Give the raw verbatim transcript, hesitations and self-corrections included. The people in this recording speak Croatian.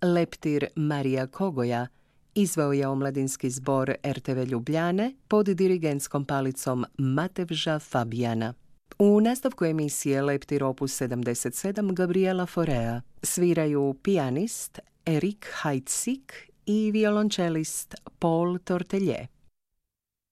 Leptir Marija Kogoja izveo je omladinski zbor er te ve Ljubljane pod dirigentskom palicom Matevža Fabijana. U nastavku emisije Leptir opus sedamdeset sedam Gabriela Forea sviraju pijanist Erik Heidsieck i violončelist Paul Tortelje.